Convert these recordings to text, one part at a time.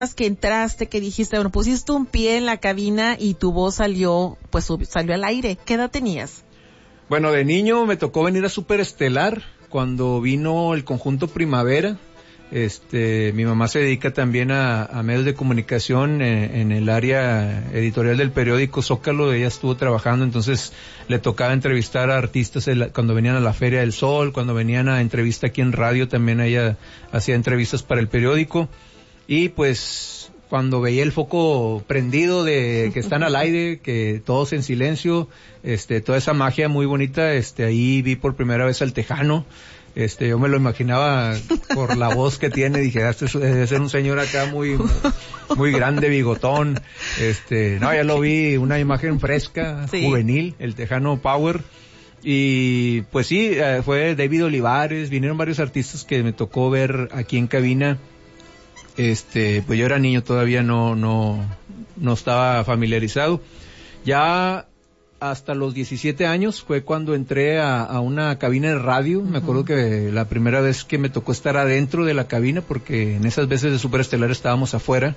que entraste, que dijiste, bueno, pusiste un pie en la cabina y tu voz salió al aire? ¿Qué edad tenías? Bueno, de niño me tocó venir a Superestelar cuando vino el conjunto Primavera. Mi mamá se dedica también a medios de comunicación en el área editorial del periódico Zócalo. Ella estuvo trabajando, entonces le tocaba entrevistar a artistas cuando venían a la Feria del Sol, cuando venían a entrevista aquí en radio, también ella hacía entrevistas para el periódico. Y pues cuando veía el foco prendido de que están al aire, que todos en silencio, toda esa magia muy bonita, ahí vi por primera vez al Tejano. Yo me lo imaginaba por la voz que tiene, dije, debe ser un señor acá muy grande, bigotón. No, ya lo vi, una imagen fresca, sí, juvenil, el Tejano Power. Y pues sí, fue David Olivares, vinieron varios artistas que me tocó ver aquí en cabina. Pues yo era niño, todavía no estaba familiarizado. Ya hasta los 17 años fue cuando entré a una cabina de radio. Uh-huh. Me acuerdo que la primera vez que me tocó estar adentro de la cabina, porque en esas veces de Superestelar estábamos afuera.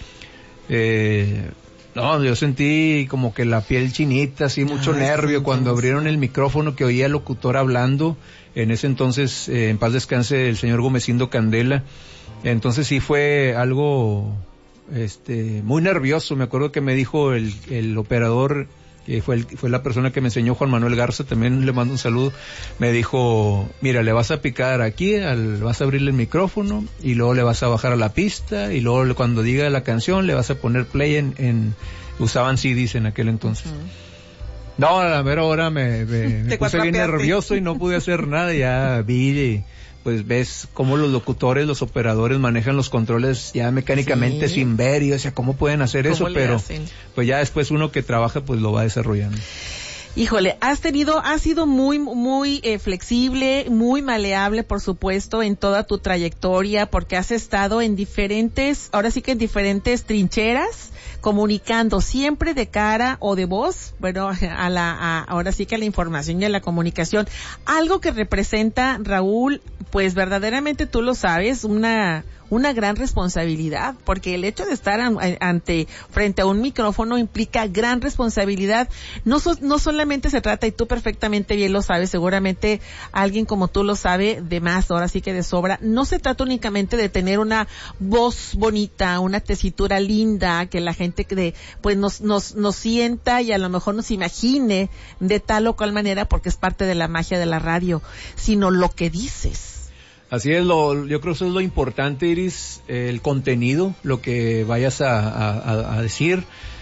Yo sentí como que la piel chinita, así mucho nervio, cuando abrieron el micrófono, que oía al locutor hablando. En ese entonces, en paz descanse, el señor Gomecindo Candela. Entonces sí fue algo muy nervioso. Me acuerdo que me dijo el operador, que fue la persona que me enseñó, Juan Manuel Garza, también le mando un saludo. Me dijo, mira, le vas a picar aquí, vas a abrirle el micrófono y luego le vas a bajar a la pista y luego cuando diga la canción le vas a poner play usaban CDs en aquel entonces. Uh-huh. No, a la mera hora me puse bien nervioso y no pude hacer nada. Ya vi, pues ves cómo los locutores, los operadores manejan los controles ya mecánicamente, sí, sin ver, y o sea, cómo pueden hacer eso, pero pues ya después uno que trabaja pues lo va desarrollando. Híjole, has sido muy flexible, muy maleable, por supuesto, en toda tu trayectoria, porque has estado en diferentes trincheras, comunicando siempre de cara o de voz, bueno, ahora sí que a la información y a la comunicación. Algo que representa, Raúl, pues verdaderamente tú lo sabes, una gran responsabilidad, porque el hecho de estar frente a un micrófono implica gran responsabilidad. No solamente se trata, y tú perfectamente bien lo sabes, seguramente alguien como tú lo sabe de más, ahora sí que de sobra, no se trata únicamente de tener una voz bonita, una tesitura linda, que la gente pues nos sienta y a lo mejor nos imagine de tal o cual manera, porque es parte de la magia de la radio, sino lo que dices. Así es, yo creo que eso es lo importante, Iris, el contenido, lo que vayas a decir.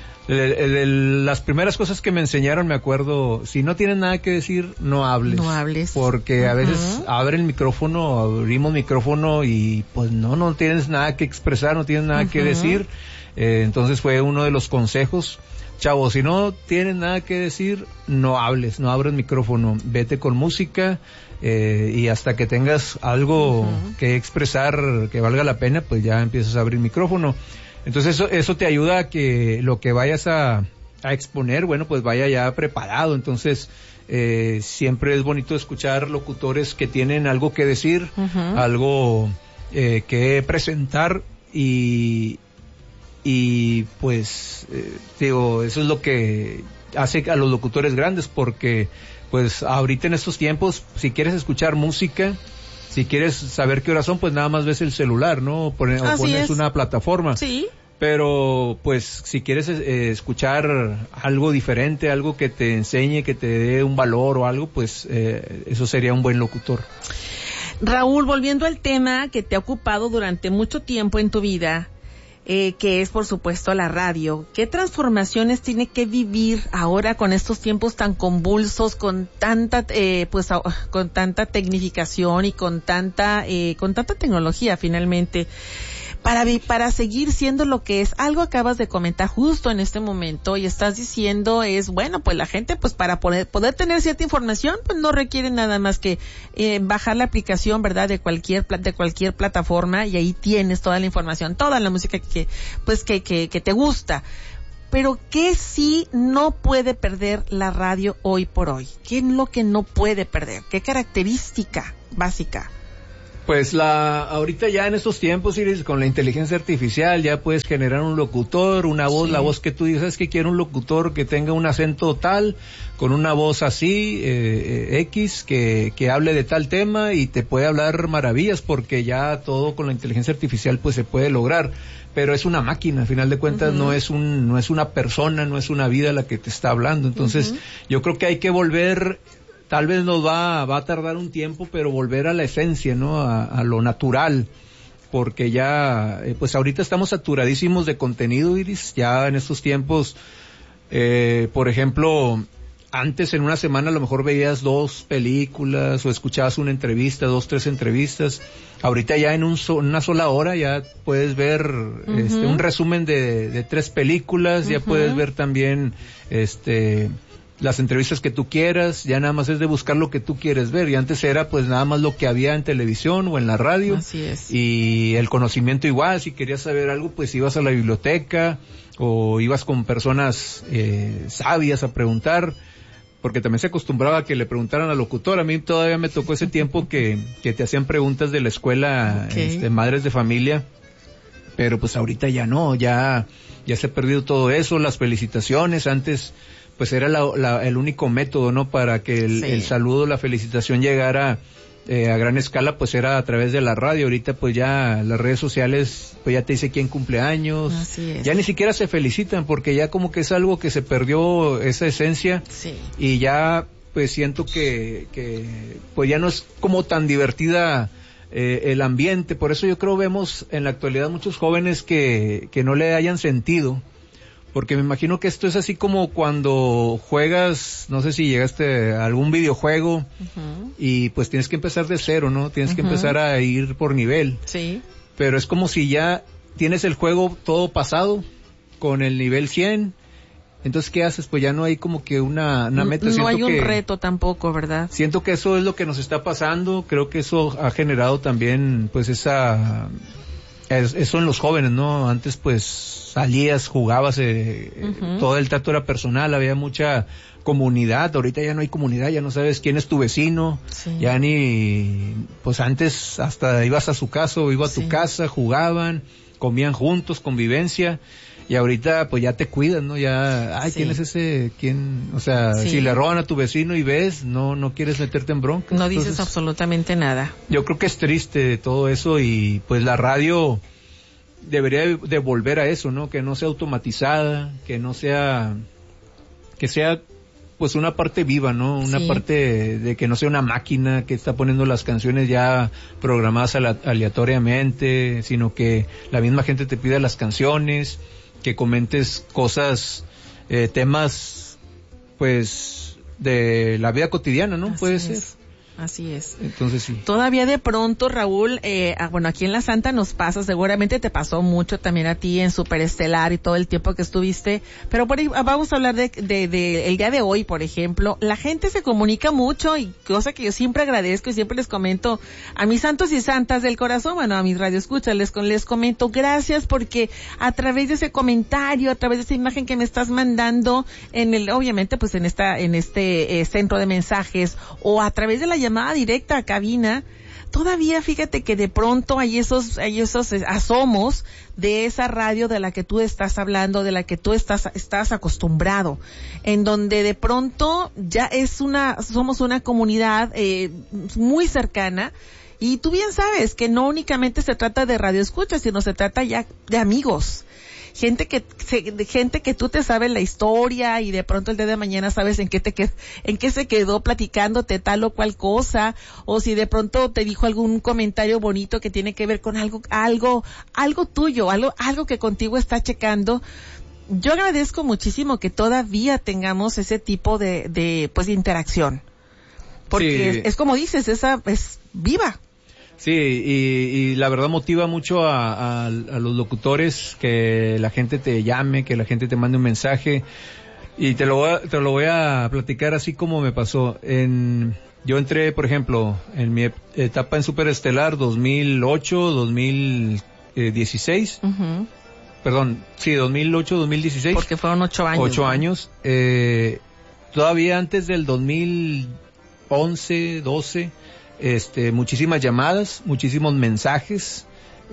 Las primeras cosas que me enseñaron, me acuerdo, si no tienes nada que decir, no hables. No hables. Porque a veces abrimos micrófono y pues no tienes nada que expresar, no tienes nada que decir. Entonces fue uno de los consejos. Chavo, si no tienes nada que decir, no hables, no abras micrófono, vete con música, y hasta que tengas algo que expresar que valga la pena, pues ya empiezas a abrir micrófono. Entonces eso te ayuda a que lo que vayas a exponer, bueno, pues vaya ya preparado. Entonces siempre es bonito escuchar locutores que tienen algo que decir, algo que presentar, y pues eso es lo que hace a los locutores grandes, porque pues ahorita en estos tiempos, si quieres escuchar música, si quieres saber qué horas son, pues nada más ves el celular, ¿no? O pones una plataforma. Sí. Pero pues si quieres escuchar algo diferente, algo que te enseñe, que te dé un valor o algo, pues eso sería un buen locutor. Raúl, volviendo al tema que te ha ocupado durante mucho tiempo en tu vida, que es por supuesto la radio. ¿Qué transformaciones tiene que vivir ahora con estos tiempos tan convulsos, con tanta con tanta tecnificación y con tanta tecnología finalmente, para seguir siendo lo que es? Algo acabas de comentar justo en este momento y estás diciendo es, bueno, pues la gente, pues para poder tener cierta información, pues no requiere nada más que bajar la aplicación, ¿verdad? De cualquier plataforma, y ahí tienes toda la información, toda la música que te gusta. Pero ¿qué sí no puede perder la radio hoy por hoy? ¿Qué es lo que no puede perder? ¿Qué característica básica? Pues ahorita ya en estos tiempos, Iris, con la inteligencia artificial ya puedes generar un locutor, una voz, la voz que tú dices que quiero un locutor que tenga un acento tal, con una voz así, X, que hable de tal tema y te puede hablar maravillas porque ya todo con la inteligencia artificial pues se puede lograr. Pero es una máquina, al final de cuentas no es una persona, no es una vida la que te está hablando. Entonces, yo creo que hay que volver. Tal vez nos va a tardar un tiempo, pero volver a la esencia, ¿no? A lo natural, porque ya, pues ahorita estamos saturadísimos de contenido, Iris, ya en estos tiempos, por ejemplo, antes en una semana a lo mejor veías 2 películas o escuchabas una entrevista, 2, 3 entrevistas. Ahorita ya en una sola hora ya puedes ver un resumen de 3 películas, ya puedes ver también las entrevistas que tú quieras, ya nada más es de buscar lo que tú quieres ver, y antes era pues nada más lo que había en televisión o en la radio. Así es. Y el conocimiento igual, si querías saber algo pues ibas a la biblioteca o ibas con personas sabias a preguntar, porque también se acostumbraba a que le preguntaran al locutor. A mí todavía me tocó ese tiempo que te hacían preguntas de la escuela, madres de familia, pero pues ahorita ya no, ya se ha perdido todo eso, las felicitaciones, antes pues era el único método, ¿no? Para que el saludo, la felicitación llegara a gran escala, pues era a través de la radio. Ahorita pues ya las redes sociales, pues ya te dice quién cumple años. Así es. Ya ni siquiera se felicitan porque ya como que es algo que se perdió esa esencia. Sí. Y ya pues siento que pues ya no es como tan divertida el ambiente. Por eso yo creo vemos en la actualidad muchos jóvenes que no le hayan sentido. Porque me imagino que esto es así como cuando juegas, no sé si llegaste a algún videojuego y pues tienes que empezar de cero, ¿no? Tienes que empezar a ir por nivel. Sí. Pero es como si ya tienes el juego todo pasado con el nivel 100. Entonces, ¿qué haces? Pues ya no hay como que una meta. No hay un reto tampoco, ¿verdad? Siento que eso es lo que nos está pasando. Creo que eso ha generado también pues eso en los jóvenes, ¿no? Antes pues salías, jugabas, todo el trato era personal, había mucha comunidad. Ahorita ya no hay comunidad, ya no sabes quién es tu vecino, ya pues antes hasta ibas a su casa o iba a tu casa, jugaban, comían juntos, convivencia. Y ahorita pues ya te cuidan, ¿no? Ya, ¿quién es ese? ¿Quién? O sea, si le roban a tu vecino y ves, no quieres meterte en bronca. No dices absolutamente nada. Yo creo que es triste todo eso y pues la radio debería de volver a eso, ¿no? Que no sea automatizada, que sea pues una parte viva, ¿no? Una parte de que no sea una máquina que está poniendo las canciones ya programadas aleatoriamente, sino que la misma gente te pida las canciones, que comentes cosas, temas, pues, de la vida cotidiana, ¿no? Puede ser. Así es. Entonces sí. Todavía de pronto, Raúl, bueno, aquí en La Santa nos pasa, seguramente te pasó mucho también a ti en Superestelar y todo el tiempo que estuviste, pero por ahí vamos a hablar de el día de hoy, por ejemplo. La gente se comunica mucho y cosa que yo siempre agradezco y siempre les comento a mis santos y santas del corazón, bueno, a mis radioescuchas, les comento gracias porque a través de ese comentario, a través de esa imagen que me estás mandando obviamente pues en este centro de mensajes o a través de la llamada directa a cabina, todavía fíjate que de pronto hay esos asomos de esa radio de la que tú estás hablando, de la que tú estás acostumbrado, en donde de pronto ya somos una comunidad muy cercana. Y tú bien sabes que no únicamente se trata de radio escucha, sino se trata ya de amigos. Gente que tú te sabes la historia y de pronto el día de mañana sabes en qué se quedó platicándote tal o cual cosa, o si de pronto te dijo algún comentario bonito que tiene que ver con algo tuyo, algo que contigo está checando. Yo agradezco muchísimo que todavía tengamos ese tipo de interacción. Porque es como dices, esa es viva. Sí, y la verdad motiva mucho a los locutores que la gente te llame, que la gente te mande un mensaje. Y te lo voy a platicar así como me pasó. Yo entré, por ejemplo, en mi etapa en Superestelar 2008, 2016. Perdón, sí, 2008, 2016. Porque fueron 8 años. 8 años. Todavía antes del 2011, 12, muchísimas llamadas, muchísimos mensajes,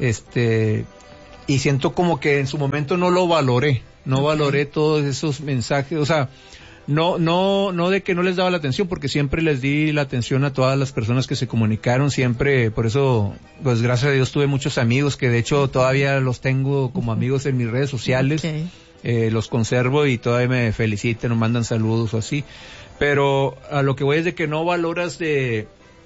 y siento como que en su momento no lo valoré, valoré todos esos mensajes, o sea, no de que no les daba la atención, porque siempre les di la atención a todas las personas que se comunicaron, siempre, por eso, pues gracias a Dios tuve muchos amigos que de hecho todavía los tengo como amigos en mis redes sociales, los conservo y todavía me felicitan o mandan saludos o así, pero a lo que voy es de que no valoré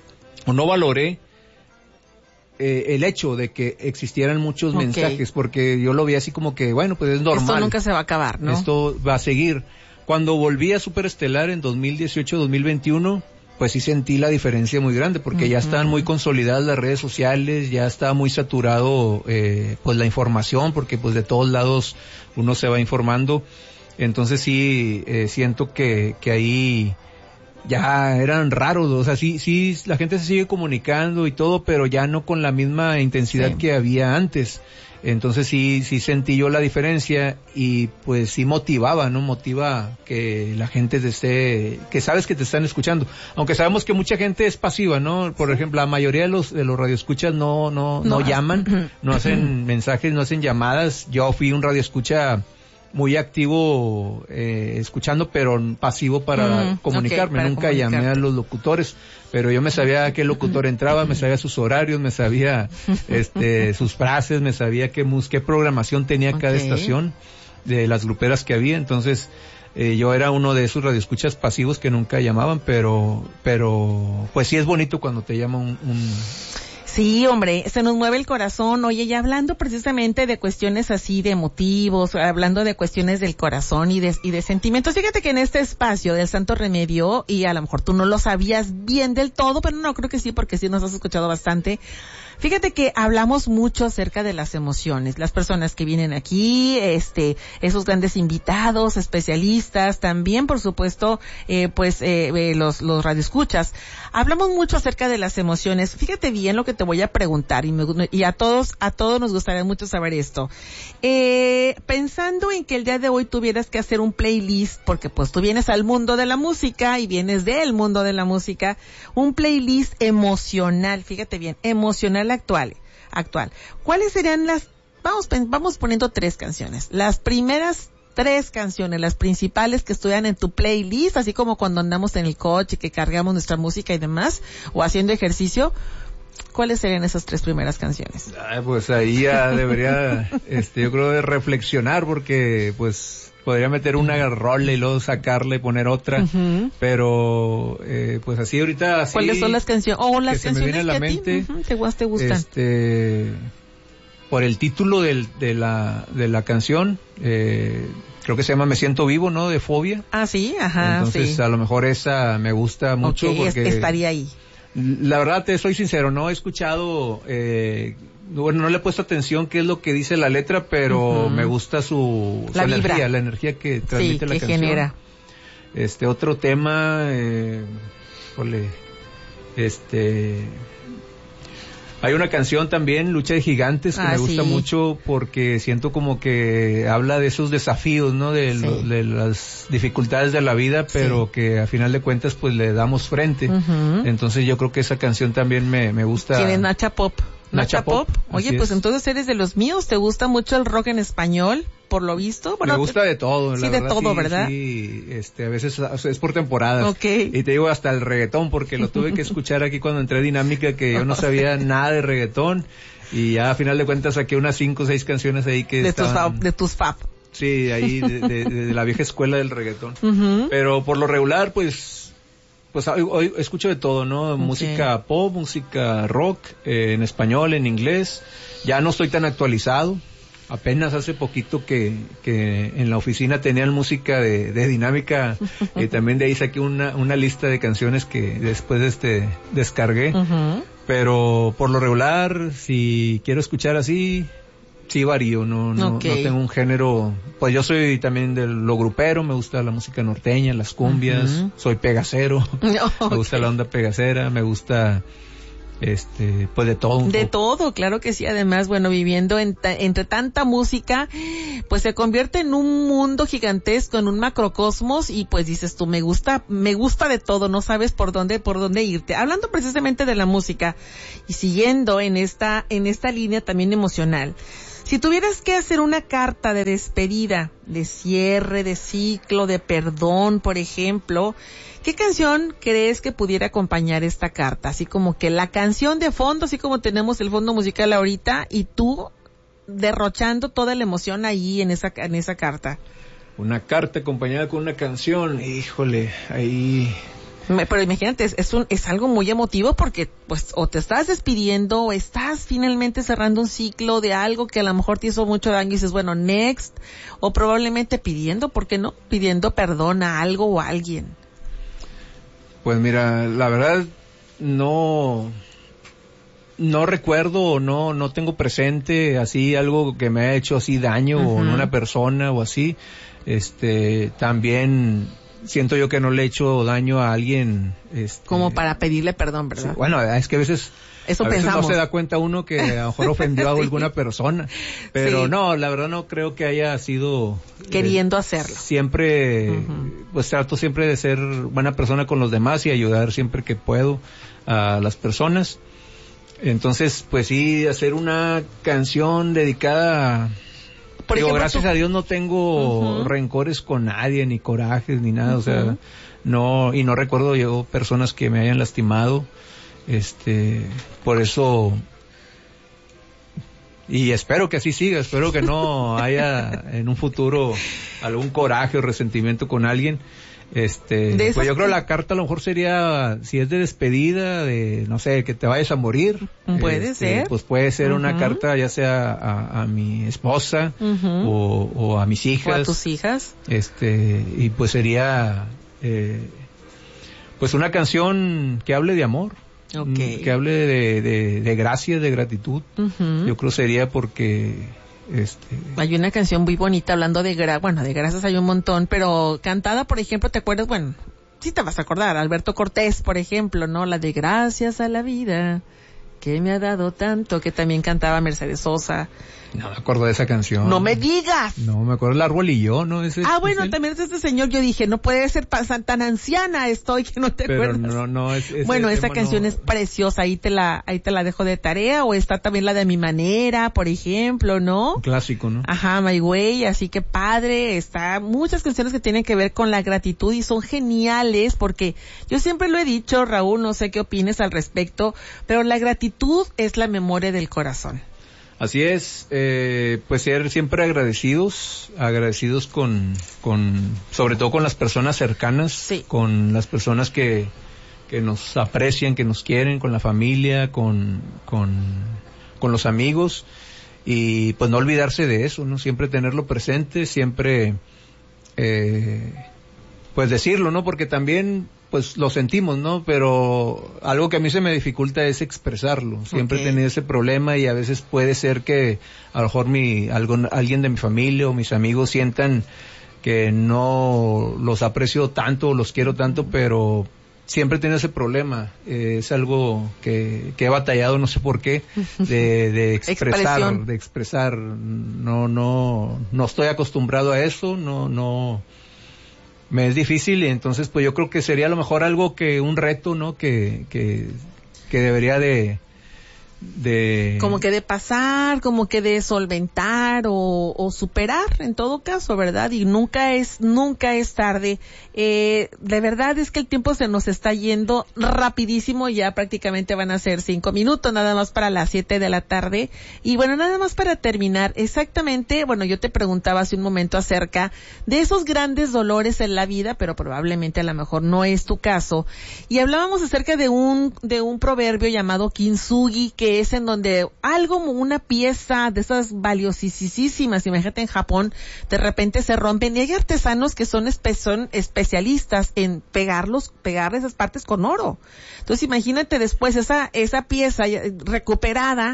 el hecho de que existieran muchos mensajes, porque yo lo vi así como que, bueno, pues es normal. Esto nunca se va a acabar, ¿no? Esto va a seguir. Cuando volví a Superestelar en 2018-2021, pues sí sentí la diferencia muy grande, porque ya estaban muy consolidadas las redes sociales, ya estaba muy saturado, pues la información, porque pues de todos lados uno se va informando. Entonces sí, siento que ahí ya eran raros, o sea, sí, la gente se sigue comunicando y todo, pero ya no con la misma intensidad que había antes. Entonces sí sentí yo la diferencia y pues sí motiva que la gente que sabes que te están escuchando. Aunque sabemos que mucha gente es pasiva, ¿no? Por ejemplo, la mayoría de los radioescuchas no llaman, no hacen mensajes, no hacen llamadas. Yo fui un radioescucha muy activo, escuchando, pero pasivo para comunicarme. Nunca llamé a los locutores, pero yo me sabía qué locutor entraba, me sabía sus horarios, me sabía sus frases, me sabía qué programación tenía cada estación de las gruperas que había. Entonces yo era uno de esos radioescuchas pasivos que nunca llamaban, pero pues sí es bonito cuando te llama un Sí, hombre, se nos mueve el corazón. Oye, ya hablando precisamente de cuestiones así de motivos, hablando de cuestiones del corazón y de sentimientos, fíjate que en este espacio del Santo Remedio, y a lo mejor tú no lo sabías bien del todo, pero no, creo que sí, porque sí nos has escuchado bastante. Fíjate que hablamos mucho acerca de las emociones, las personas que vienen aquí, esos grandes invitados, especialistas, también por supuesto, los radioescuchas. Hablamos mucho acerca de las emociones. Fíjate bien lo que te voy a preguntar y a todos nos gustaría mucho saber esto. Pensando en que el día de hoy tuvieras que hacer un playlist, porque pues tú vienes al mundo de la música y vienes del mundo de la música, un playlist emocional, fíjate bien, emocional actual. ¿Cuáles serían vamos poniendo 3 canciones, las primeras 3 canciones, las principales que estuvieran en tu playlist, así como cuando andamos en el coche, que cargamos nuestra música y demás, o haciendo ejercicio? ¿Cuáles serían esas 3 primeras canciones? Pues ahí ya debería, yo creo de reflexionar, porque pues podría meter una rola y luego sacarla y poner otra, pero pues así ahorita así. ¿Cuáles son las canciones? O las canciones que a mente, te gustan. Por el título de la canción, creo que se llama Me Siento Vivo, ¿no? De Fobia. Ah, sí, ajá. Entonces a lo mejor esa me gusta mucho, porque estaría ahí. La verdad, te soy sincero, no he escuchado, no le he puesto atención qué es lo que dice la letra, pero me gusta su energía, la energía que transmite la canción. Genera. Otro tema, hay una canción también, Lucha de Gigantes, que me gusta mucho, porque siento como que habla de esos desafíos, ¿no? De las dificultades de la vida, pero que a final de cuentas pues le damos frente. Entonces yo creo que esa canción también me gusta. ¿Quién es Nacha Pop? Nacha Pop. Oye, pues entonces eres de los míos, ¿te gusta mucho el rock en español? Por lo visto. Bueno, me gusta de todo, la verdad. Sí, de todo, ¿verdad? Sí, a veces es por temporadas. Okay. Y te digo hasta el reggaetón, porque lo tuve que escuchar aquí cuando entré a Dinámica, que yo no sabía nada de reggaetón, y ya a final de cuentas saqué unas 5 o 6 canciones ahí que de tus fab. Sí, ahí de la vieja escuela del reggaetón. Pero por lo regular, pues hoy escucho de todo, ¿no? Okay. Música pop, música rock, en español, en inglés. Ya no estoy tan actualizado. Apenas hace poquito que en la oficina tenían música de Dinámica, y también de ahí saqué una lista de canciones que después descargué. Pero por lo regular, si quiero escuchar así, sí varío, no tengo un género. Pues yo soy también de lo grupero, me gusta la música norteña, las cumbias, soy pegacero, me gusta la onda pegacera, me gusta pues de todo un de poco. todo, claro que sí. Además, bueno, viviendo entre tanta música, pues se convierte en un mundo gigantesco, en un macrocosmos, y pues dices tú, me gusta de todo, no sabes por dónde irte. Hablando precisamente de la música y siguiendo en esta línea también emocional. Si tuvieras que hacer una carta de despedida, de cierre, de ciclo, de perdón, por ejemplo, ¿qué canción crees que pudiera acompañar esta carta? Así como que la canción de fondo, así como tenemos el fondo musical ahorita, y tú derrochando toda la emoción ahí en esa carta. Una carta acompañada con una canción, híjole, ahí... Pero imagínate, es algo muy emotivo porque pues o te estás despidiendo o estás finalmente cerrando un ciclo de algo que a lo mejor te hizo mucho daño y dices, bueno, next, o probablemente pidiendo, ¿por qué no? Pidiendo perdón a algo o a alguien. Pues mira, la verdad no recuerdo o no tengo presente así algo que me haya hecho así daño o en una persona o así. También siento yo que no le he hecho daño a alguien. Como para pedirle perdón, ¿verdad? Sí, bueno, es que a veces no se da cuenta uno que a lo mejor ofendió a alguna persona. Pero no, la verdad no creo que haya sido... queriendo hacerlo. Siempre, pues trato siempre de ser buena persona con los demás y ayudar siempre que puedo a las personas. Entonces, pues sí, hacer una canción dedicada... gracias a Dios no tengo rencores con nadie, ni corajes, ni nada, o sea, no recuerdo yo personas que me hayan lastimado, por eso, y espero que así siga, espero que no haya en un futuro algún coraje o resentimiento con alguien. Pues yo creo la carta a lo mejor sería, si es de despedida, de, no sé, que te vayas a morir. Puede ser. Pues puede ser una carta ya sea a mi esposa o a mis hijas. O a tus hijas. Y pues sería, pues una canción que hable de amor. Okay. Que hable de gracia, de gratitud. Yo creo sería porque... Hay una canción muy bonita hablando de gracias hay un montón, pero cantada, por ejemplo, ¿te acuerdas? Bueno, sí te vas a acordar, Alberto Cortés, por ejemplo, ¿no? La de gracias a la vida que me ha dado tanto, que también cantaba Mercedes Sosa. No me acuerdo de esa canción. ¡No me digas! No, me acuerdo El Árbol y Yo, ¿no? Bueno, también es este señor. Yo dije, no puede ser tan anciana estoy que no te acuerdas. No, bueno, esa canción es preciosa, ahí te la dejo de tarea, o está también la de A Mi Manera, por ejemplo, ¿no? Un clásico, ¿no? Ajá, My Way, así que padre, está muchas canciones que tienen que ver con la gratitud y son geniales porque yo siempre lo he dicho, Raúl, no sé qué opines al respecto, pero la gratitud es la memoria del corazón. Así es, pues ser siempre agradecidos con sobre todo con las personas cercanas, sí, con las personas que nos aprecian, que nos quieren, con la familia, con los amigos, y pues no olvidarse de eso, ¿no? Siempre tenerlo presente, siempre pues decirlo, ¿no? Porque también pues lo sentimos, ¿no? Pero algo que a mí se me dificulta es expresarlo. Siempre he tenido ese problema y a veces puede ser que a lo mejor alguien de mi familia o mis amigos sientan que no los aprecio tanto o los quiero tanto, pero siempre he tenido ese problema. Es algo que he batallado, no sé por qué, de expresar. No estoy acostumbrado a eso, no me es difícil, y entonces pues yo creo que sería a lo mejor un reto, ¿no? Que debería de como que de pasar, como que de solventar o superar en todo caso, ¿verdad? Y nunca es tarde. De verdad es que el tiempo se nos está yendo rapidísimo, ya prácticamente van a ser 5 minutos, nada más para las 7 de la tarde. Y bueno, nada más para terminar, exactamente, bueno, yo te preguntaba hace un momento acerca de esos grandes dolores en la vida, pero probablemente a lo mejor no es tu caso. Y hablábamos acerca de un proverbio llamado Kintsugi, que es en donde algo, una pieza de esas valiosísimas, imagínate en Japón, de repente se rompen, y hay artesanos que son especialistas en pegar esas partes con oro. Entonces imagínate después esa pieza recuperada,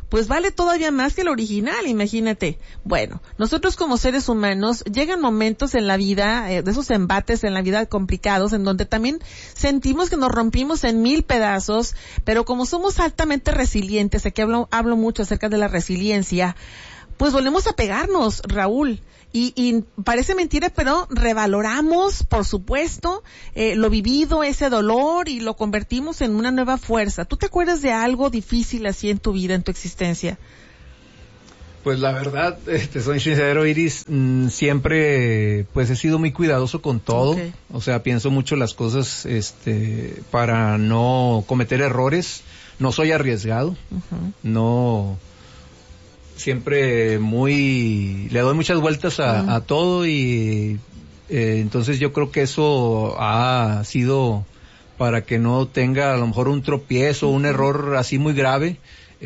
pues vale todavía más que el original, imagínate. Bueno, nosotros como seres humanos llegan momentos en la vida, de esos embates en la vida complicados, en donde también sentimos que nos rompimos en 1000 pedazos, pero como somos altamente resilientes, aquí hablo mucho acerca de la resiliencia, pues volvemos a pegarnos, Raúl. Y parece mentira, pero revaloramos, por supuesto, lo vivido, ese dolor, y lo convertimos en una nueva fuerza. ¿Tú te acuerdas de algo difícil así en tu vida, en tu existencia? Pues la verdad, te soy sincero, Iris, siempre pues he sido muy cuidadoso con todo. Okay. O sea, pienso mucho las cosas para no cometer errores. No soy arriesgado, no... Siempre le doy muchas vueltas a todo, y entonces yo creo que eso ha sido para que no tenga a lo mejor un tropiezo, un error así muy grave,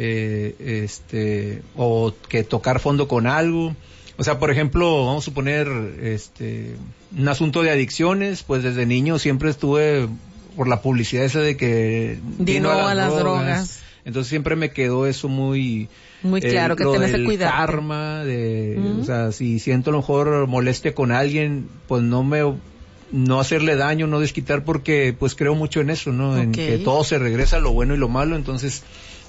o que tocar fondo con algo. O sea, por ejemplo, vamos a suponer un asunto de adicciones, pues desde niño siempre estuve por la publicidad esa de que no a las drogas. Entonces siempre me quedó eso muy claro, que tenés que cuidar. Karma, o sea, si siento a lo mejor molestia con alguien, pues no hacerle daño, no desquitar, porque pues creo mucho en eso, ¿no? En que todo se regresa, lo bueno y lo malo. Entonces,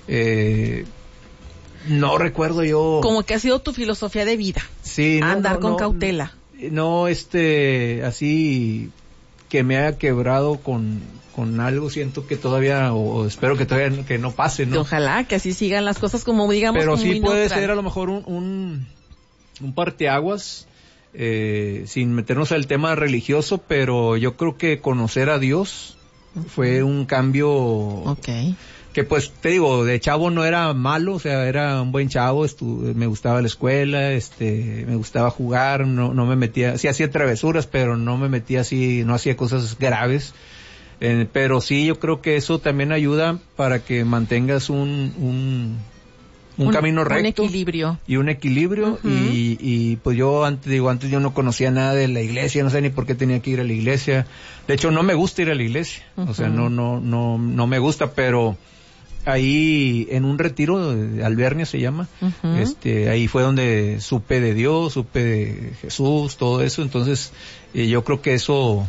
no recuerdo yo. Como que ha sido tu filosofía de vida. Sí, andar con cautela. No, así que me haya quebrado con algo, siento que todavía, o espero que todavía que no pase, ¿no? Ojalá que así sigan las cosas, como digamos. Pero sí puede neutral. ser a lo mejor un parteaguas, sin meternos al tema religioso, pero yo creo que conocer a Dios fue un cambio. Que pues te digo, de chavo no era malo, o sea, era un buen chavo, me gustaba la escuela, me gustaba jugar, no me metía, sí hacía travesuras, pero no me metía así, no hacía cosas graves. Pero sí, yo creo que eso también ayuda para que mantengas un camino recto. Un equilibrio. Y un equilibrio. Y pues yo antes yo no conocía nada de la iglesia, no sé ni por qué tenía que ir a la iglesia. De hecho, no me gusta ir a la iglesia. O sea, no me gusta, pero ahí en un retiro, Albernia se llama, ahí fue donde supe de Dios, supe de Jesús, todo eso. Entonces, yo creo que eso,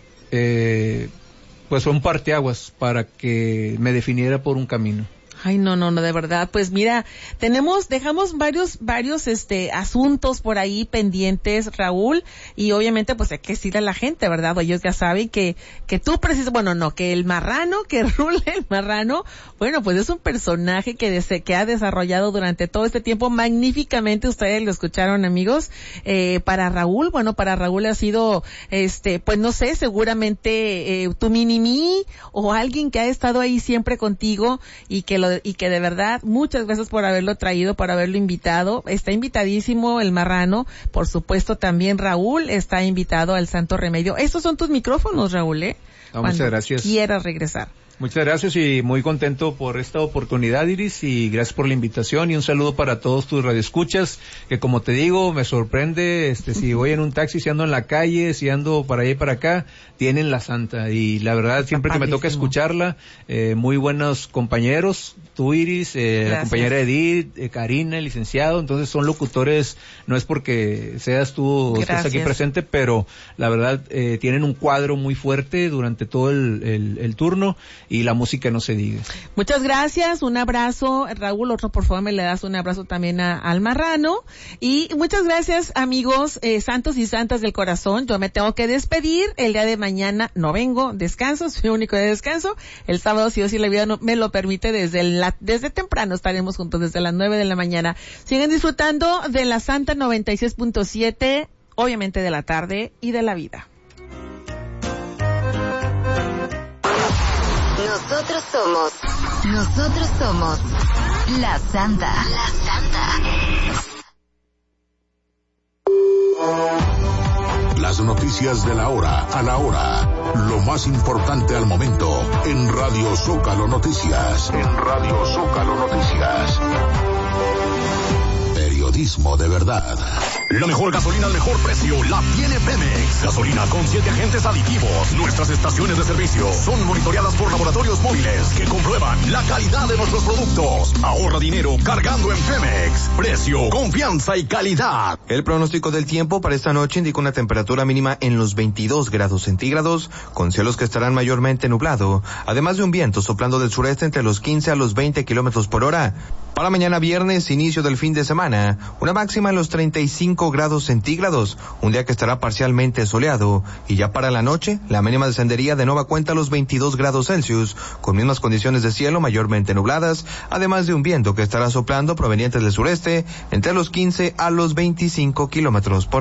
pues fue un parteaguas para que me definiera por un camino. Ay, no, de verdad. Pues mira, dejamos varios asuntos por ahí pendientes, Raúl, y obviamente pues hay que decirle a la gente, ¿verdad? Ellos ya saben que tú que el marrano, que Raúl el marrano, bueno, pues es un personaje que ha desarrollado durante todo este tiempo magníficamente. Ustedes lo escucharon, amigos. Para Raúl ha sido, pues no sé, seguramente tu mini-mí, o alguien que ha estado ahí siempre contigo, y que de verdad, muchas gracias por haberlo traído, por haberlo invitado. Está invitadísimo el marrano, por supuesto también Raúl está invitado al Santo Remedio. Estos son tus micrófonos, Raúl, muchas gracias. Quieras regresar. Muchas gracias y muy contento por esta oportunidad, Iris, y gracias por la invitación, y un saludo para todos tus radioescuchas, que como te digo, me sorprende, si voy en un taxi, si ando en la calle, si ando para allá y para acá, tienen la Santa, y la verdad siempre que me toca escucharla, muy buenos compañeros, tú, Iris, la compañera Edith, Karina, el licenciado, entonces son locutores, no es porque seas tú, estás aquí presente, pero la verdad tienen un cuadro muy fuerte durante todo el turno, y la música no se diga. Muchas gracias, un abrazo, Raúl, otro por favor me le das un abrazo también al marrano, y muchas gracias, amigos, santos y santas del corazón. Yo me tengo que despedir, el día de mañana no vengo, descanso, soy único de descanso, el sábado si Dios y la vida me lo permite, desde temprano estaremos juntos, desde las 9 de la mañana. Siguen disfrutando de la Santa 96.7, obviamente de la tarde y de la vida. Nosotros somos la Santa. Las noticias de la hora, a la hora. Lo más importante al momento en Radio Zócalo Noticias. Periodismo de verdad. La mejor gasolina al mejor precio la tiene Pemex. Gasolina con 7 agentes aditivos. Nuestras estaciones de servicio son monitoreadas por laboratorios móviles que comprueban la calidad de nuestros productos. Ahorra dinero cargando en Pemex. Precio, confianza y calidad. El pronóstico del tiempo para esta noche indica una temperatura mínima en los 22 grados centígrados, con cielos que estarán mayormente nublado, además de un viento soplando del sureste entre los 15 a los 20 kilómetros por hora. Para mañana viernes, inicio del fin de semana, una máxima en los 35 grados centígrados, un día que estará parcialmente soleado, y ya para la noche, la mínima descendería de nueva cuenta a los 22 grados Celsius, con mismas condiciones de cielo mayormente nubladas, además de un viento que estará soplando proveniente del sureste entre los 15 a los 25 kilómetros por hora.